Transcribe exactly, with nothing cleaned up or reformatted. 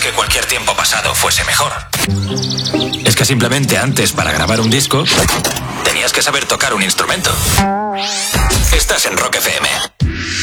que cualquier tiempo pasado fuese mejor. Es que simplemente antes, para grabar un disco, tenías que saber tocar un instrumento. Estás en Rock F M.